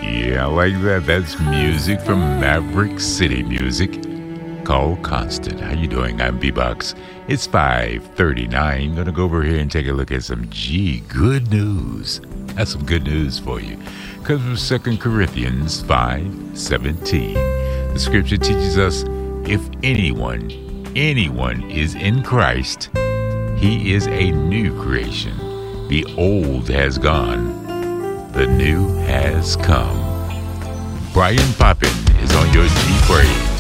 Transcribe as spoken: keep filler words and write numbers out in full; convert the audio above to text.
Yeah, I like that. That's music from Maverick City Music called Constant. How you doing? I'm B-Box. It's five thirty-nine. Gonna go over here and take a look at some G good news. That's some good news for you. Comes from Second Corinthians five seventeen. The scripture teaches us, if anyone, anyone is in Christ, he is a new creation. The old has gone. The new has come. Brian Poppin is on your G Parade.